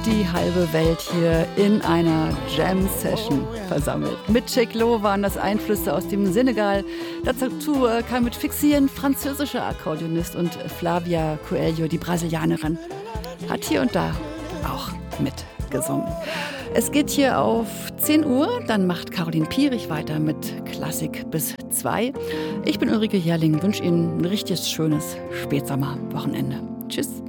die halbe Welt hier in einer Jam-Session versammelt. Mit Cheikh Lo waren das Einflüsse aus dem Senegal. Dazu kam mit Fixieren französischer Akkordeonist und Flavia Coelho, die Brasilianerin, hat hier und da auch mitgesungen. Es geht hier auf 10 Uhr, dann macht Caroline Pierich weiter mit Klassik bis 2. Ich bin Ulrike Jährling, wünsche Ihnen ein richtig schönes Spätsommerwochenende. Tschüss.